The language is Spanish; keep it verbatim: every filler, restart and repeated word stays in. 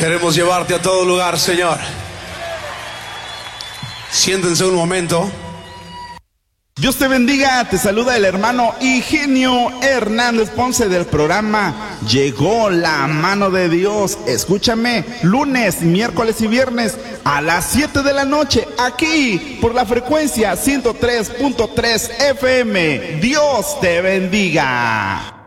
Queremos llevarte a todo lugar, Señor. Siéntense un momento. Dios te bendiga, te saluda el hermano Higinio Hernández Ponce del programa Llegó la Mano de Dios. Escúchame lunes, miércoles y viernes a las siete de la noche aquí por la frecuencia ciento tres punto tres F M. Dios te bendiga.